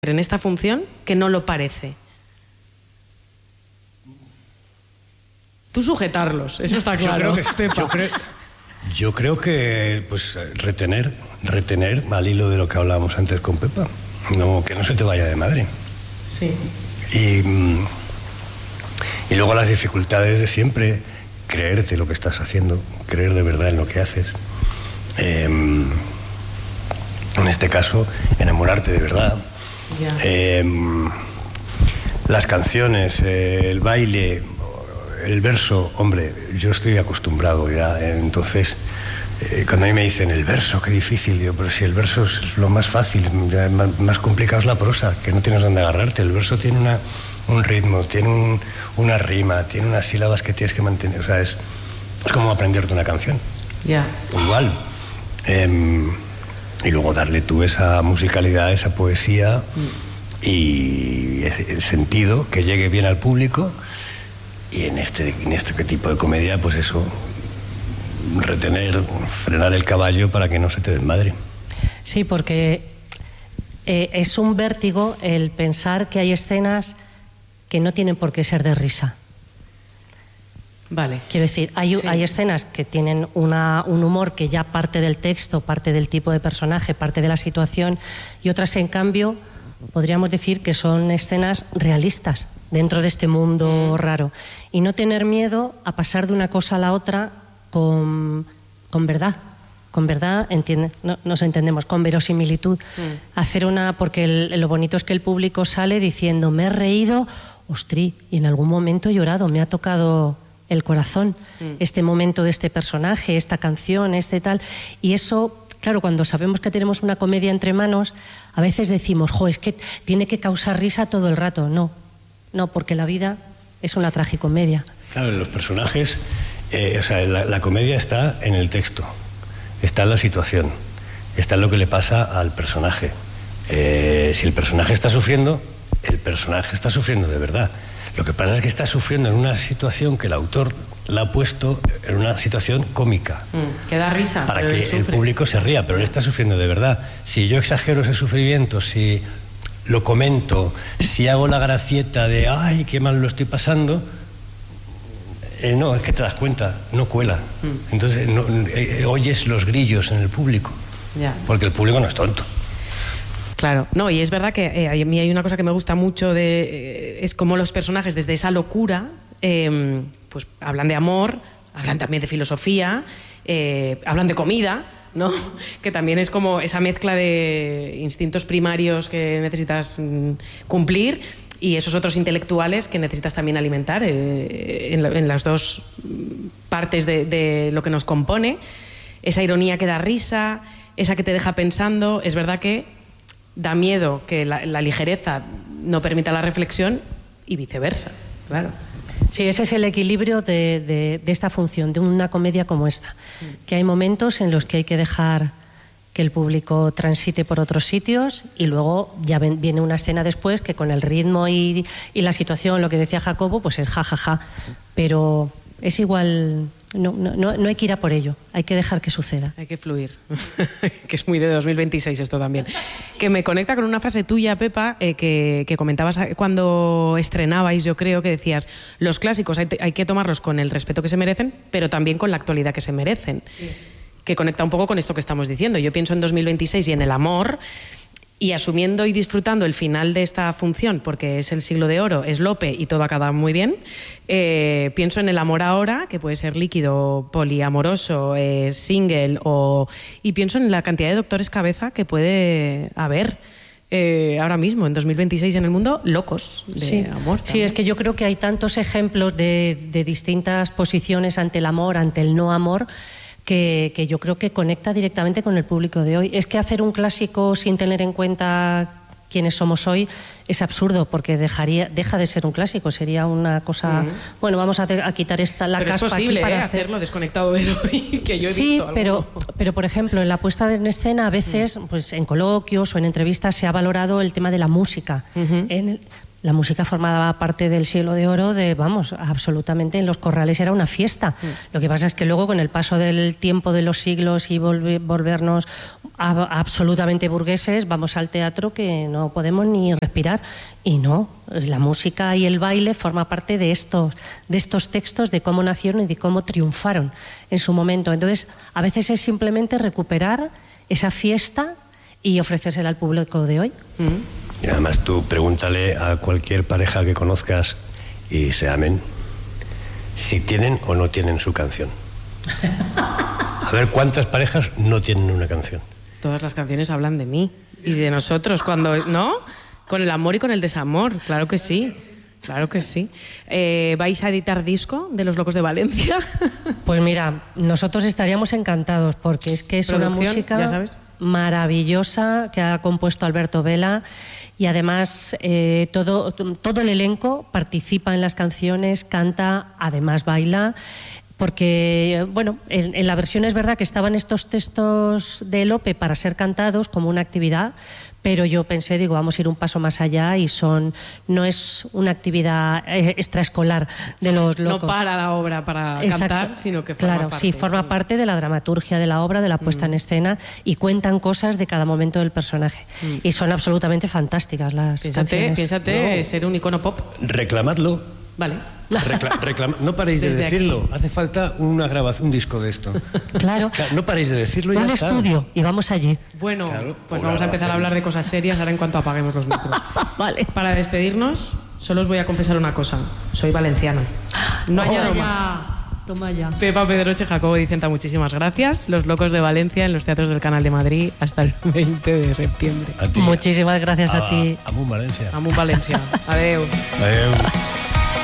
en esta función que no lo parece? Tú sujetarlos, eso está claro. Yo creo que pues retener al hilo de lo que hablábamos antes con Pepa, que no se te vaya de madre. Sí. Y luego las dificultades de siempre, creerte lo que estás haciendo, creer de verdad en lo que haces. En este caso, enamorarte de verdad. Las canciones, el baile, el verso, hombre, yo estoy acostumbrado ya, entonces cuando a mí me dicen el verso, qué difícil, digo, pero si el verso es lo más fácil, más complicado es la prosa, que no tienes dónde agarrarte. El verso tiene un ritmo, tiene una rima, tiene unas sílabas que tienes que mantener, o sea, es como aprenderte una canción. Igual. Y luego darle tú esa musicalidad, esa poesía y el sentido que llegue bien al público. Y en este tipo de comedia, pues eso, frenar el caballo para que no se te desmadre. Sí, porque es un vértigo el pensar que hay escenas que no tienen por qué ser de risa. Vale. Quiero decir, hay escenas que tienen un humor que ya parte del texto, parte del tipo de personaje, parte de la situación, y otras, en cambio, podríamos decir que son escenas realistas dentro de este mundo raro. Y no tener miedo a pasar de una cosa a la otra con verdad. Con verdad, nos entendemos, con verosimilitud. Hacer porque lo bonito es que el público sale diciendo, me he reído, ostrí, y en algún momento he llorado, me ha tocado el corazón, este momento de este personaje, esta canción, tal. Y eso, claro, cuando sabemos que tenemos una comedia entre manos, a veces decimos, es que tiene que causar risa todo el rato. No, porque la vida es una tragicomedia. Claro, los personajes, la comedia está en el texto, está en la situación, está en lo que le pasa al personaje. Si el personaje está sufriendo, el personaje está sufriendo de verdad. Lo que pasa es que está sufriendo en una situación que el autor la ha puesto en una situación cómica. Que da risa. Para que el público se ría, pero él está sufriendo de verdad. Si yo exagero ese sufrimiento, si lo comento, si hago la gracieta de ¡ay, qué mal lo estoy pasando! No, es que te das cuenta, no cuela. Entonces oyes los grillos en el público. Porque el público no es tonto. Claro, y es verdad que a mí hay una cosa que me gusta mucho es como los personajes desde esa locura pues hablan de amor, hablan también de filosofía, hablan de comida, ¿no? Que también es como esa mezcla de instintos primarios que necesitas cumplir y esos otros intelectuales que necesitas también alimentar en las dos partes de lo que nos compone. Esa ironía que da risa, esa que te deja pensando. Es verdad que da miedo que la ligereza no permita la reflexión y viceversa, claro. Sí, ese es el equilibrio de esta función, de una comedia como esta. Que hay momentos en los que hay que dejar que el público transite por otros sitios y luego ya viene una escena después que con el ritmo y la situación, lo que decía Jacobo, pues es jajaja. Pero es igual, no hay que ir a por ello, hay que dejar que suceda. Hay que fluir, que es muy de 2026 esto también. Que me conecta con una frase tuya, Pepa, que comentabas cuando estrenabais, yo creo, que decías, los clásicos hay que tomarlos con el respeto que se merecen, pero también con la actualidad que se merecen. Sí. Que conecta un poco con esto que estamos diciendo. Yo pienso en 2026 y en el amor, y asumiendo y disfrutando el final de esta función, porque es el siglo de oro, es Lope y todo acaba muy bien, pienso en el amor ahora, que puede ser líquido, poliamoroso, single, y pienso en la cantidad de doctores cabeza que puede haber ahora mismo, en 2026 en el mundo, locos de amor. Sí, también. Es que yo creo que hay tantos ejemplos de distintas posiciones ante el amor, ante el no amor, que yo creo que conecta directamente con el público de hoy. Es que hacer un clásico sin tener en cuenta quiénes somos hoy es absurdo, porque deja de ser un clásico, sería una cosa... Bueno, vamos a quitar la caspa es posible, aquí para hacerlo desconectado de hoy, que yo he visto algo. pero por ejemplo, en la puesta en escena a veces, pues en coloquios o en entrevistas se ha valorado el tema de la música. La música formaba parte del siglo de oro absolutamente en los corrales era una fiesta. Lo que pasa es que luego con el paso del tiempo, de los siglos y volvernos absolutamente burgueses, vamos al teatro que no podemos ni respirar. Y no, la música y el baile forma parte de estos textos, de cómo nacieron y de cómo triunfaron en su momento. Entonces, a veces es simplemente recuperar esa fiesta y ofrecérsela al público de hoy. Y además tú pregúntale a cualquier pareja que conozcas y se amen si tienen o no tienen su canción. A ver cuántas parejas no tienen una canción. Todas las canciones hablan de mí y de nosotros, cuando, ¿no? Con el amor y con el desamor, claro que sí. Claro que sí. ¿Vais a editar disco de Los Locos de Valencia? Pues mira, nosotros estaríamos encantados porque es que es una música, ya sabes, maravillosa que ha compuesto Alberto Vela y además todo el elenco participa en las canciones, canta, además baila. Porque, bueno, en la versión es verdad que estaban estos textos de Lope para ser cantados como una actividad, pero yo pensé, digo, vamos a ir un paso más allá y no es una actividad extraescolar de Los Locos. No para la obra para cantar, sino que forma parte. Sí, forma parte de la dramaturgia de la obra, de la puesta en escena y cuentan cosas de cada momento del personaje. Y son absolutamente fantásticas las canciones. Piénsate ser un icono pop. Reclamadlo. Vale. No paréis de Desde decirlo. aquí. Hace falta una grabación, un disco de esto. Claro. No paréis de decirlo y ya Un está. estudio y vamos allí. Bueno, Claro, pues una vamos a empezar a grabación. hablar de cosas serias ahora en cuanto apaguemos los micros. Vale. Para despedirnos, solo os voy a confesar una cosa. Soy valenciana. No añado más. Toma ya. Pepa, Pedroche, Jacobo Dicenta, muchísimas gracias. Los Locos de Valencia en los teatros del Canal de Madrid hasta el 20 de septiembre. A ti. Muchísimas gracias a ti. Amunt València. Amunt Valencia. Adeu. Adeu.